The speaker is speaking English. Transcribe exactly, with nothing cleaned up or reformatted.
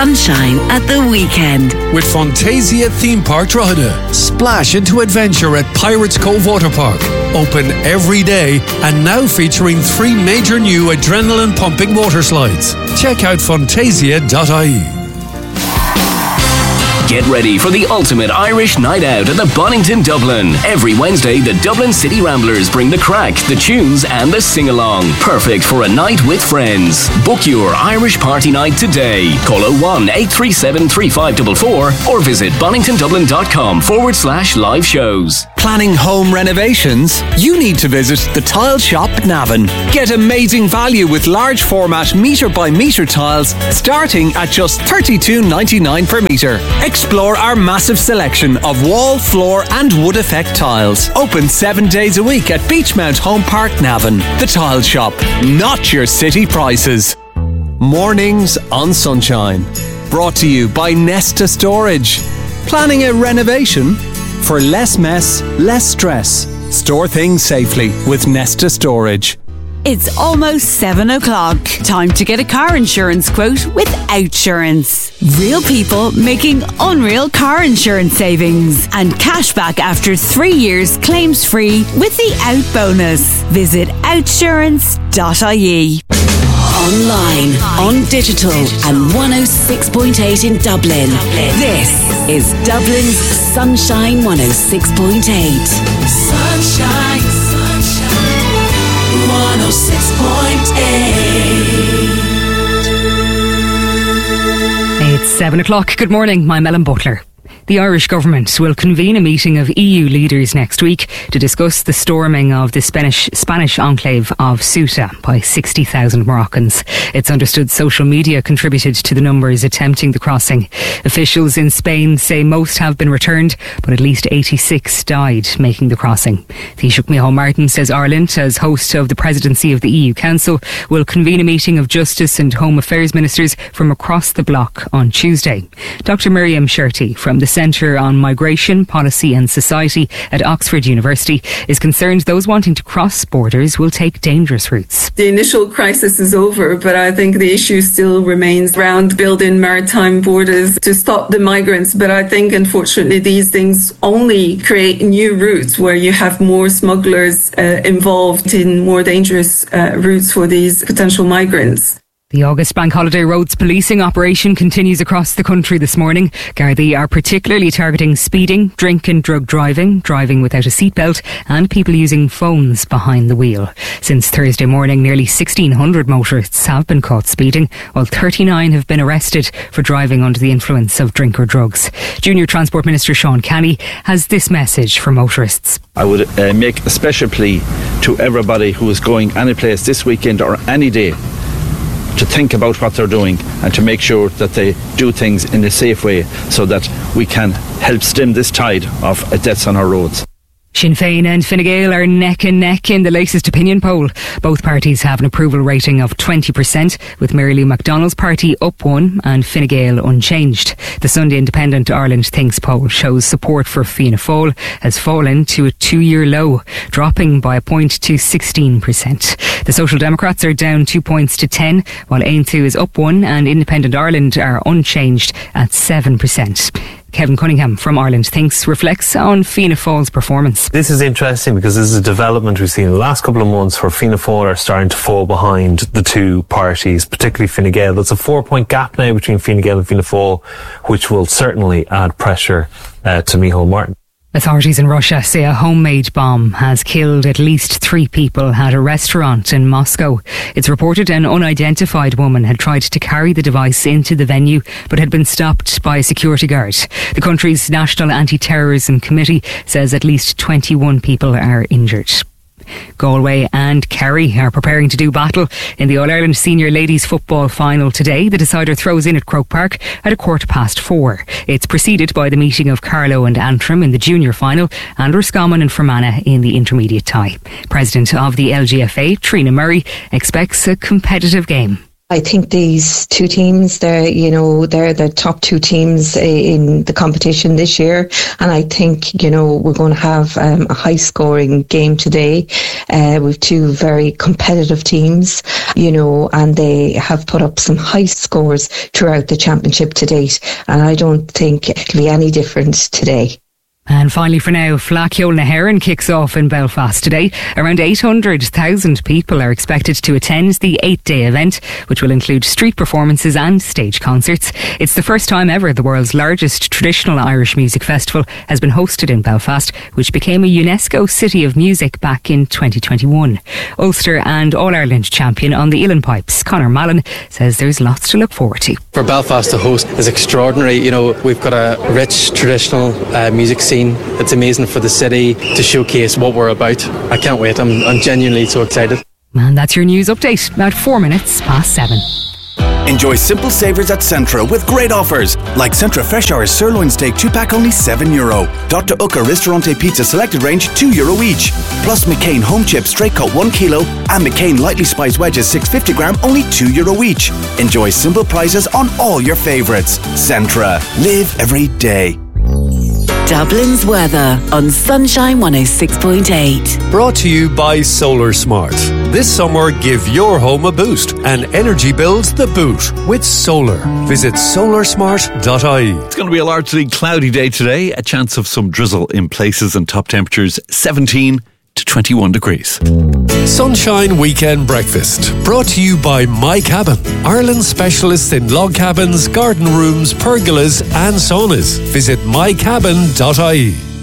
sunshine at the weekend. With Fantasia Theme Park Drogheda. Splash into adventure at Pirates Cove Water Park. Open every day and now featuring three major new adrenaline-pumping water slides. Check out fantasia dot I E. Get ready for the ultimate Irish night out at the Bonington Dublin. Every Wednesday, the Dublin City Ramblers bring the crack, the tunes and the sing-along. Perfect for a night with friends. Book your Irish party night today. Call oh one, eight three seven, three five four four or visit boningtondublin.com forward slash live shows. Planning home renovations? You need to visit the Tile Shop Navan. Get amazing value with large format metre by metre tiles starting at just thirty-two ninety-nine per metre. Explore our massive selection of wall, floor and wood effect tiles. Open seven days a week at Beachmount Home Park, Navan. The Tile Shop, not your city prices. Mornings on Sunshine. Brought to you by Nesta Storage. Planning a renovation? For less mess, less stress. Store things safely with Nesta Storage. It's almost seven o'clock. Time to get a car insurance quote with Outsurance. Real people making unreal car insurance savings and cash back after three years claims free with the Out bonus. Visit outsurance dot I E. Online, on digital and one oh six point eight in Dublin. This is Dublin's Sunshine one oh six point eight. Sunshine, sunshine, one oh six point eight. It's seven o'clock. Good morning, I'm Ellen Butler. The Irish government will convene a meeting of E U leaders next week to discuss the storming of the Spanish, Spanish enclave of Ceuta by sixty thousand Moroccans. It's understood social media contributed to the numbers attempting the crossing. Officials in Spain say most have been returned, but at least eighty-six died making the crossing. Taoiseach Micheál Martin says Ireland, as host of the presidency of the E U Council, will convene a meeting of Justice and Home Affairs ministers from across the bloc on Tuesday. Doctor Miriam Sherty from the Centre on Migration, Policy and Society at Oxford University is concerned those wanting to cross borders will take dangerous routes. The initial crisis is over, but I think the issue still remains around building maritime borders to stop the migrants. But I think, unfortunately, these things only create new routes where you have more smugglers uh, involved in more dangerous uh, routes for these potential migrants. The August Bank Holiday Roads policing operation continues across the country this morning. Gardaí are particularly targeting speeding, drink and drug driving, driving without a seatbelt and people using phones behind the wheel. Since Thursday morning, nearly sixteen hundred motorists have been caught speeding, while thirty-nine have been arrested for driving under the influence of drink or drugs. Junior Transport Minister Sean Canny has this message for motorists. I would uh, make a special plea to everybody who is going any place this weekend or any day to think about what they're doing and to make sure that they do things in a safe way so that we can help stem this tide of deaths on our roads. Sinn Féin and Fine Gael are neck and neck in the latest opinion poll. Both parties have an approval rating of twenty percent, with Mary Lou McDonald's party up one and Fine Gael unchanged. The Sunday Independent Ireland Thinks poll shows support for Fianna Fáil has fallen to a two-year low, dropping by a point to sixteen percent. The Social Democrats are down two points to ten, while Aontú is up one and Independent Ireland are unchanged at seven percent. Kevin Cunningham from Ireland Thinks reflects on Fianna Fáil's performance. This is interesting because this is a development we've seen in the last couple of months where Fianna Fáil are starting to fall behind the two parties, particularly Fine Gael. There's a four-point gap now between Fine Gael and Fianna Fáil, which will certainly add pressure uh, to Micheál Martin. Authorities in Russia say a homemade bomb has killed at least three people at a restaurant in Moscow. It's reported an unidentified woman had tried to carry the device into the venue but had been stopped by a security guard. The country's National Anti-Terrorism Committee says at least twenty-one people are injured. Galway and Kerry are preparing to do battle in the All-Ireland Senior Ladies Football Final today. The decider throws in at Croke Park at a quarter past four. It's preceded by the meeting of Carlow and Antrim in the Junior Final and Roscommon and Fermanagh in the Intermediate tie. President of the L G F A, Trina Murray, expects a competitive game. I think these two teams, they're, you know, they're the top two teams in the competition this year. And I think, you know, we're going to have um, a high scoring game today uh, with two very competitive teams, you know, and they have put up some high scores throughout the championship to date. And I don't think it'll be any different today. And finally for now, Flacchio na HÉireann kicks off in Belfast today. Around eight hundred thousand people are expected to attend the eight-day event, which will include street performances and stage concerts. It's the first time ever the world's largest traditional Irish music festival has been hosted in Belfast, which became a UNESCO City of Music back in twenty twenty-one. Ulster and All-Ireland champion on the uilleann pipes, Conor Mallon, says there's lots to look forward to. For Belfast to host is extraordinary. You know, we've got a rich traditional uh, music scene. It's amazing for the city to showcase what we're about. I can't wait. I'm, I'm genuinely so excited. And that's your news update, about four minutes past seven. Enjoy simple savers at Centra with great offers, like Centra Fresh Hours Sirloin Steak two pack only seven euro. Doctor Ucca Ristorante Pizza Selected Range two euro each. Plus McCain Home Chips Straight Cut one kilo and McCain Lightly Spiced Wedges six hundred fifty gram only two euro each. Enjoy simple prices on all your favourites. Centra. Live every day. Dublin's weather on Sunshine one oh six point eight. Brought to you by Solar Smart. This summer, give your home a boost and energy bills the boot with solar. Visit solar smart dot I E. It's going to be a largely cloudy day today. A chance of some drizzle in places and top temperatures seventeen to twenty-one degrees. Sunshine Weekend Breakfast. Brought to you by My Cabin. Ireland's specialists in log cabins, garden rooms, pergolas and saunas. Visit my cabin dot I E.